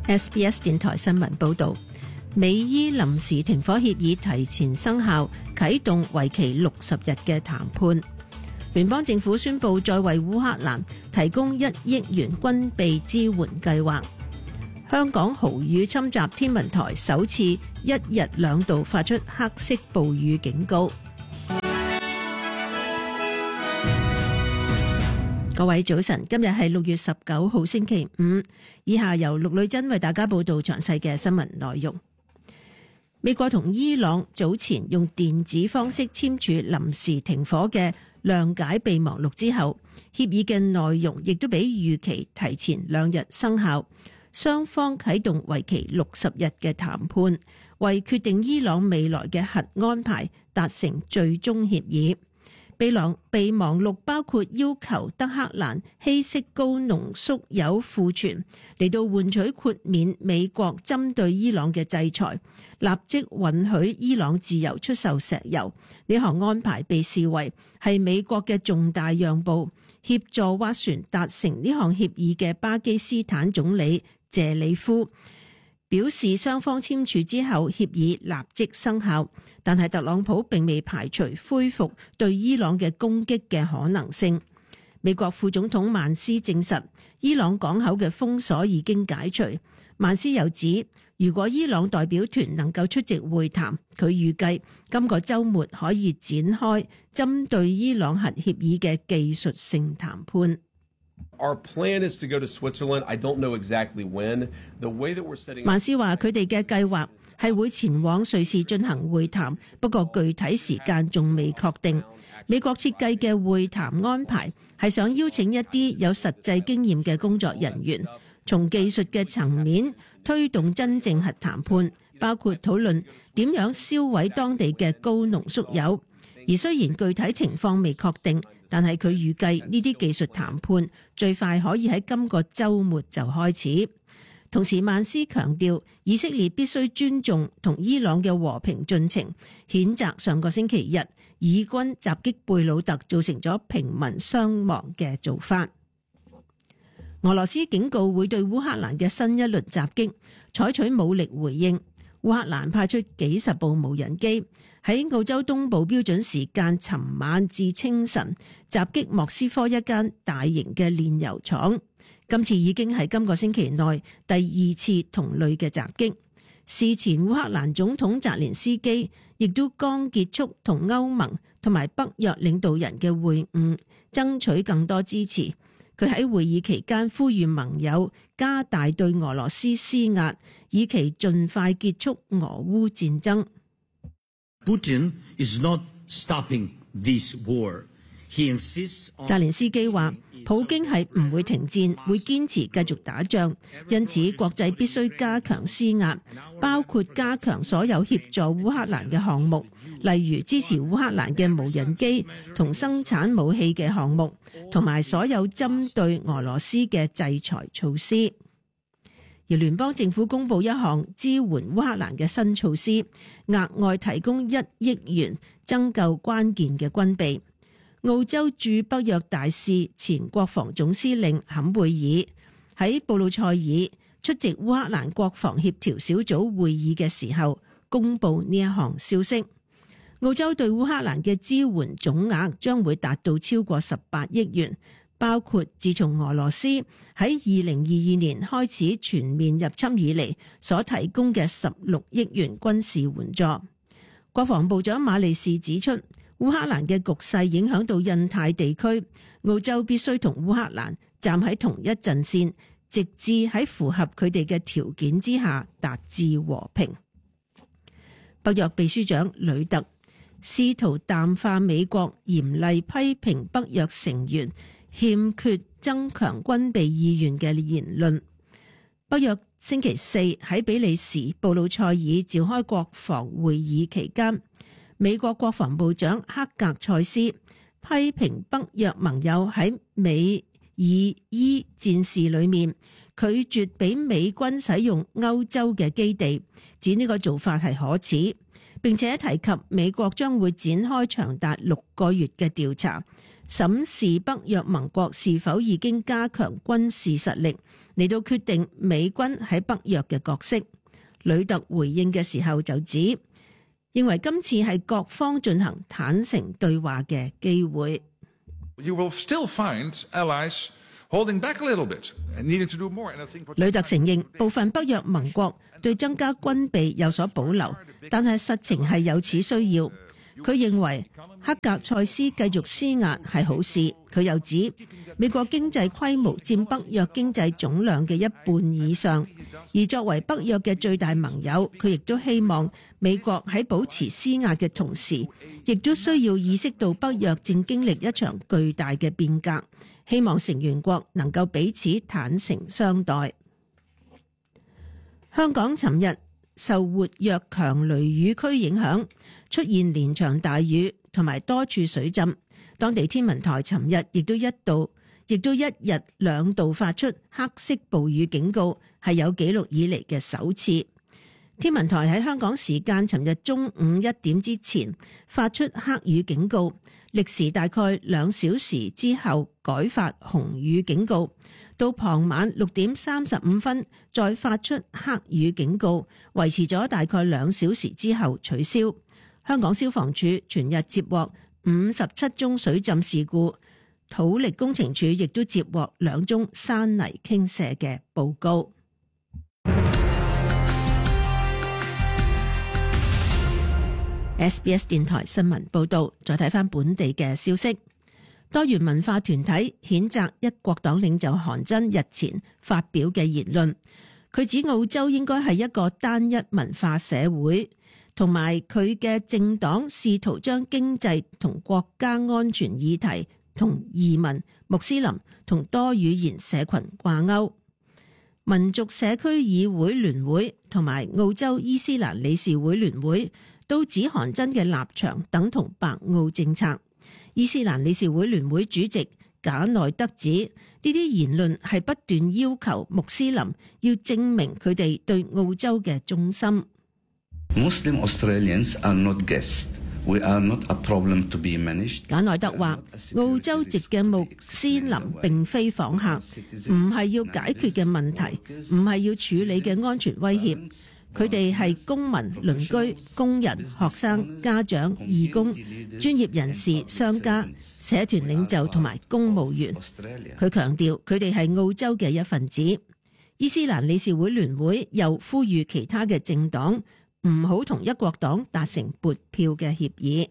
SBS 電台新聞報導，美伊臨時停火協議提前生效，啟動為期60日嘅談判。聯邦政府宣布再為烏克蘭提供1億元軍備支援計劃。香港豪雨侵襲，天文台首次1日2度發出黑色暴雨警告。各位早晨，今日係6月19號星期五，以下由陸女珍為大家報道詳細嘅新聞內容。美國同伊朗早前用電子方式簽署臨時停火嘅諒解備忘錄之後，協議嘅內容亦都比預期提前2日生效，雙方啟動為期60日嘅談判，為決定伊朗未來嘅核安排達成最終協議。備忘錄包括要求德黑蘭稀釋高濃縮鈾庫存，嚟到換取豁免美國針對伊朗嘅制裁，立即允許伊朗自由出售石油。呢項安排被視為係美國嘅重大讓步。協助斡旋達成呢項協議嘅巴基斯坦總理謝里夫表示，雙方簽署之後協議立即生效，但係特朗普並未排除恢復對伊朗嘅攻擊嘅可能性。美國副總統曼斯證實，伊朗港口嘅封鎖已經解除。曼斯又指，如果伊朗代表團能夠出席會談，佢預計今個週末可以展開針對伊朗核協議嘅技術性談判。 Our plan is to go to Switzerland. I don't know exactly when. The way that we're setting 曼斯話佢哋嘅計劃係會前往瑞士進行會談，不過具體時間仲未確定。美國設計嘅會談安排係想邀請一啲有實際經驗嘅工作人員，從技術嘅層面推動真正核談判，包括討論點樣銷毀當地嘅高濃縮鈾。而雖然具體情況未確定，但係佢預計呢啲技術談判最快可以喺今個週末就開始。同時，曼斯強調以色列必須尊重同伊朗嘅和平進程，譴責上個星期日以軍襲擊貝魯特造成咗平民傷亡嘅做法。俄羅斯警告會對烏克蘭嘅新一輪襲擊採取武力回應。烏克蘭派出幾十部無人機喺澳洲東部標準時間尋晚至清晨襲擊莫斯科一間大型嘅煉油廠。今次已經係今個星期內第2次同類嘅襲擊。事前烏克蘭總統澤連斯基亦都剛結束同歐盟同埋北約領導人嘅會烏，爭取更多支持。佢喺會議期間呼籲盟友加大對俄羅斯施壓，以期盡快結束俄烏戰爭。 Putin is not stopping this war. He insists on 澤連斯基話，普京係唔會停戰，會堅持繼續打仗，因此國際必須加強施壓，包括加強所有協助烏克蘭嘅項目，例如支持烏克蘭嘅無人機同生產武器嘅項目，同埋所有針對俄羅斯嘅制裁措施。而聯邦政府公布一項支援烏克蘭嘅新措施，額外提供1億元增購關鍵嘅軍備。澳洲駐北約大使前國防總司令坎貝爾喺布魯塞爾出席烏克蘭國防協調小組會議嘅時候，公布呢一項消息。澳洲對烏克蘭嘅支援總額將會達到超過18億元，包括自從俄羅斯喺2022年開始全面入侵以嚟所提供嘅16億元軍事援助。國防部長馬利士指出，烏克蘭嘅局勢影響到印太地區，澳洲必須同烏克蘭站喺同一陣線，直至喺符合佢哋嘅條件之下達至和平。北約秘書長呂特試圖淡化美國嚴厲批評北約成員欠缺增強軍備意願嘅言論。北約星期四喺比利時布魯塞爾召開國防會議期間，美國國防部長克格塞斯批評北約盟友喺美以伊戰事裏面拒絕俾美軍使用歐洲嘅基地，指呢個做法係可恥，並且提及美國將會展開長達6個月嘅調查， 審視北約盟國是否已經加強軍事實力，嚟到決定美軍喺北約嘅角色。呂特回應嘅時候就指，認為今次係各方進行坦誠對話嘅機會。 You will still find allies holding back a little bit and needing to do more. And I think what 呂特承認部分北約盟國對增加軍備有所保留，但係實情係有此需要。佢認為克格塞斯繼續施壓係好事。佢又指美國經濟規模佔北約經濟總量嘅一半以上，而作為北約嘅最大盟友，佢亦都希望美國喺保持施壓嘅同時，亦都需要意識到北約正經歷一場巨大嘅變革，希望成員國能夠彼此坦誠相待。香港尋日受活躍強雷雨區影響，出現連場大雨同埋多處水浸。當地天文台尋日亦都一日兩度發出黑色暴雨警告，係有紀錄以嚟嘅首次。天文台喺香港時間尋日中午1點之前發出黑雨警告，歷時大概2小時之後改發紅雨警告，到傍晚6點35分再發出黑雨警告，維持咗大概2小時之後取消。香港消防處全日接獲57宗水浸事故，土力工程處亦都接獲2宗山泥傾瀉嘅報告。SBS 電台新聞報道，再睇返本地嘅消息。多元文化團體譴責一國黨領袖韓真日前發表嘅言論，佢指澳洲應該係一個單一文化社會，同埋佢嘅政黨試圖將經濟同國家安全議題同移民、穆斯林同多語言社群掛鈎。民族社區議會聯會同埋澳洲伊斯蘭理事會聯會都指韓真嘅立場等同白澳政策。伊斯蘭理事會聯會主席賈內德指呢啲言論係不斷要求穆斯林要證明佢哋對澳洲嘅忠心。 Muslim Australians are not guests. We are not a problem to be managed. 賈內德話：澳洲籍嘅穆斯林並非訪客，唔係要解決嘅問題，唔係要處理嘅安全威脅。佢哋係公民、鄰居、工人、學生、家長、義工、專業人士、商家、社團領袖同埋公務員。佢強調佢哋係澳洲嘅一份子。伊斯蘭理事會聯會又呼籲其他嘅政黨唔好同一國黨達成撥票嘅協議。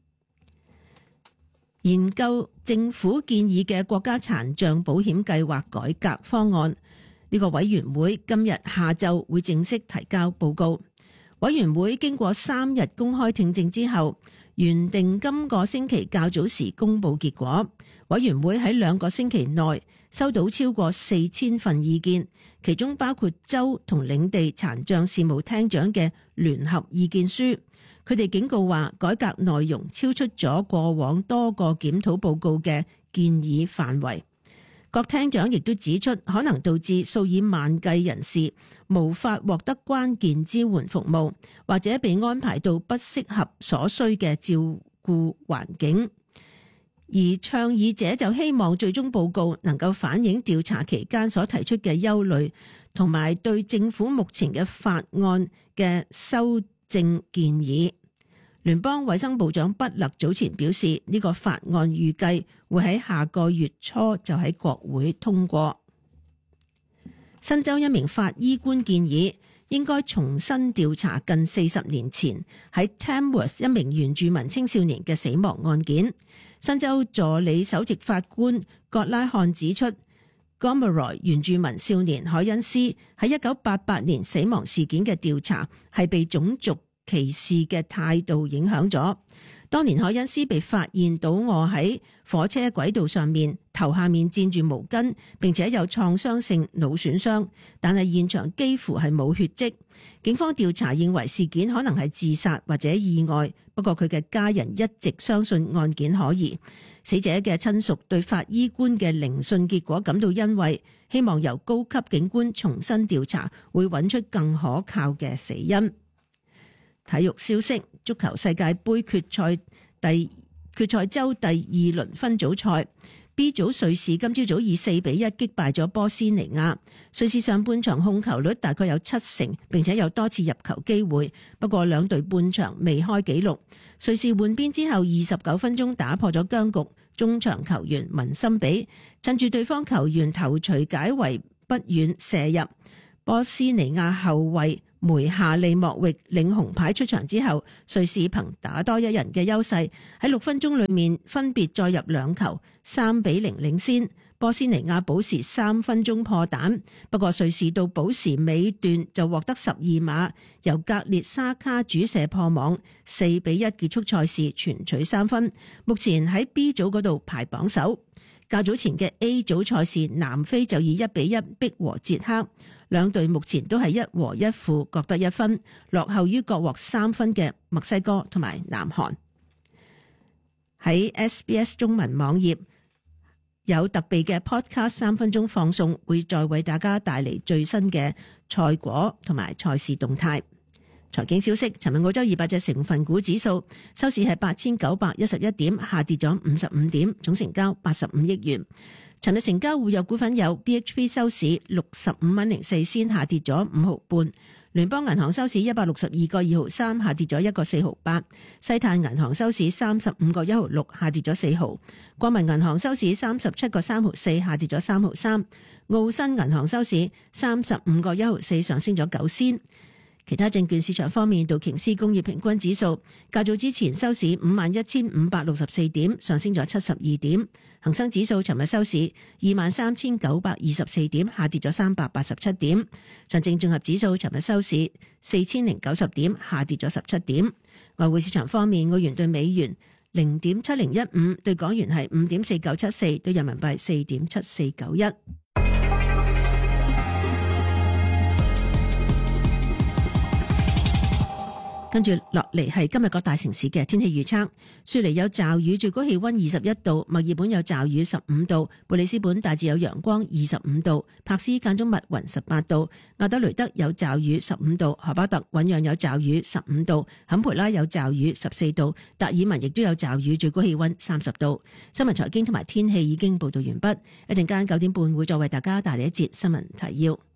研究政府建議嘅國家殘障保險計劃改革方案，呢個委員會今日下晝會正式提交報告。委員會經過3日公開聽證之後，原定今個星期較早時公佈結果。委員會喺2個星期內收到超過4000份意見，其中包括州同領地殘障事務廳長嘅聯合意見書。佢哋警告話，改革內容超出咗過往多個檢討報告嘅建議範圍。各廳長亦都指出，可能導致數以萬計人士無法獲得關鍵支援服務，或者被安排到不適合所需嘅照顧環境。而倡議者就希望最終報告能夠反映調查期間所提出嘅憂慮，同埋對政府目前嘅法案嘅修正建議。聯邦衛生部長畢勒早前表示，呢個法案預計會喺下個月初就喺國會通過。新州一名法醫官建議應該重新調查近40年前喺 Tamworth 一名原住民青少年嘅死亡案件。新州助理首席法官葛拉漢指出， Gomeroi 原住民少年海恩斯喺1988年死亡事件嘅調查係被種族歧視嘅態度影響咗。當年海恩斯被發現倒臥喺火車軌道上面，頭下面墊住毛巾，並且有創傷性腦損傷，但係現場幾乎係冇血跡。警方調查認為事件可能係自殺或者意外，不過佢嘅家人一直相信案件可疑。死者嘅親屬對法醫官嘅聆訊結果感到欣慰，希望由高級警官重新調查，會揾出更可靠嘅死因。體育消息，足球世界盃決賽第決賽周第二輪分組賽。B 組瑞士今朝早以4-1擊敗咗波斯尼亞。瑞士上半場控球率大概有70%，並且有多次入球機會，不過兩隊半場未開紀錄。瑞士換邊之後29分鐘打破咗僵局，中場球員文森比趁住對方球員頭槌解圍不遠射入。波斯尼亞後衛梅夏利莫域領紅牌出場之後，瑞士憑打多一人嘅優勢喺6分鐘裏面分別再入兩球，3-0領先。波斯尼亞補時3分鐘破蛋，不過瑞士到補時尾段就獲得12碼，由格列沙卡主射破網，4-1結束賽事，全取3分。目前喺 B 組嗰度排榜首。較早前嘅 A 組賽事，南非就以1-1逼和捷克。兩隊目前都係1和1負，各得1分，落後於各獲3分嘅墨西哥同埋南韓。喺 SBS 中文網頁有特備嘅 podcast 3分鐘放送，會再為大家帶嚟最新嘅賽果同埋賽事動態。財經消息，尋日澳洲200隻成分股指數收市係8911點，下跌咗55點，總成交85億元。尋日成交活躍股份有 BHP 收市65.04仙，下跌咗5毫半；聯邦銀行收市162個2毫3，下跌咗1個4毫8；西太銀行收市35個1毫6，下跌咗4毫；國民銀行收市37個3毫4，下跌咗3毫3；澳新銀行收市35個1毫4，上升咗9仙。其他證券市場方面，道瓊斯工業平均指數較早之前收市51,564點，上升咗72點。恒生指數尋日收市23,924點，下跌咗387點。上證綜合指數尋日收市4,090點，下跌咗17點。外匯市場方面，澳元對美元0.7015，對港元係5.4974，對人民幣4.7491。跟住落嚟係今日各大城市嘅天氣預測。雪梨有驟雨，最高氣溫21度；墨爾本有驟雨15度；布里斯本大致有陽光25度；柏斯間中密雲18度；亞德雷德有驟雨15度；荷巴特醞釀有驟雨15度；坎培拉有驟雨14度；達爾文亦都有驟雨，最高氣溫30度。新聞財經同埋天氣已經報道完畢，一陣間9點半會再為大家帶嚟一節新聞提要。